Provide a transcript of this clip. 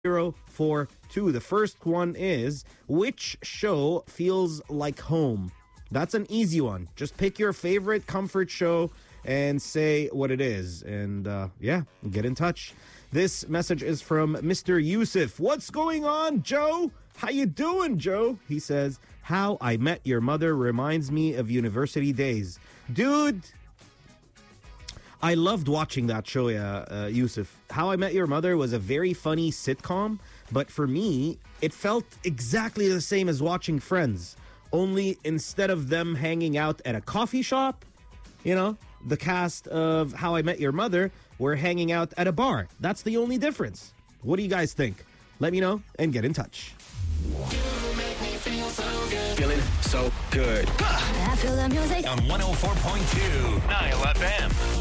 0917-660-1042. The first one is, which show feels like home? That's an easy one. Just pick your favorite comfort show and say what it is. And get in touch. This message is from Mr. Yusuf. What's going on, Joe? How you doing, Joe? He says, How I Met Your Mother reminds me of university days. Dude, I loved watching that show, Yusuf. How I Met Your Mother was a very funny sitcom, but for me, it felt exactly the same as watching Friends. Only instead of them hanging out at a coffee shop, the cast of How I Met Your Mother were hanging out at a bar. That's the only difference. What do you guys think? Let me know and get in touch. You make me feel so good. Feeling so good. I feel the music On 104.2 Nile FM.